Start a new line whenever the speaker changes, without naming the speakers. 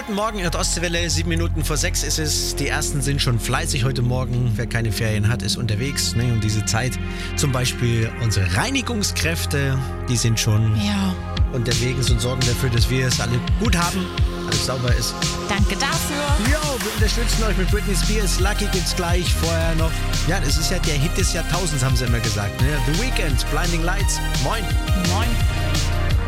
Guten Morgen, ihr Ostwelle, 7 Minuten vor 6 ist es. Die ersten sind schon fleißig heute Morgen. Wer keine Ferien hat, ist unterwegs, um diese Zeit. Zum Beispiel unsere Reinigungskräfte, die sind schon unterwegs und sorgen dafür, dass wir es alle gut haben, alles sauber ist.
Danke dafür.
Ja, wir unterstützen euch mit Britney Spears. Lucky gibt's gleich, vorher noch. Ja, das ist ja der Hit des Jahrtausends, haben sie immer gesagt. Ne? The Weeknd, Blinding Lights. Moin.
Moin.